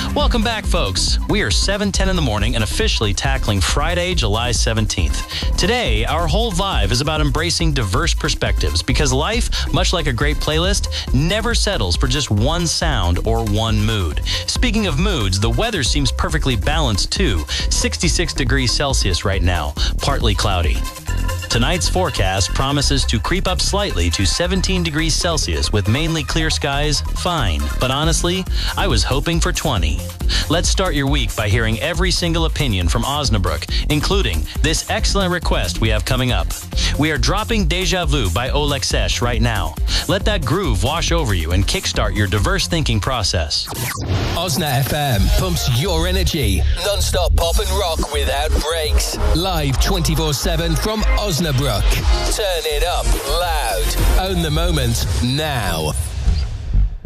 Welcome back, folks. We are 7:10 in the morning and officially tackling Friday, July 17th. Today, our whole vibe is about embracing diverse perspectives because life, much like a great playlist, never settles for just one sound or one mood. Speaking of moods, the weather seems perfectly balanced too. 66 degrees Celsius right now, partly cloudy. Tonight's forecast promises to creep up slightly to 17 degrees Celsius with mainly clear skies, fine. But honestly, I was hoping for 20. Let's start your week by hearing every single opinion from Osnabrück, including this excellent request we have coming up. We are dropping Deja Vu by Oleg Sesh right now. Let that groove wash over you and kickstart your diverse thinking process. Osna FM pumps your energy. Non-stop pop and rock without breaks. Live 24/7 from Osnabrück. Turn it up loud. Own the moment now.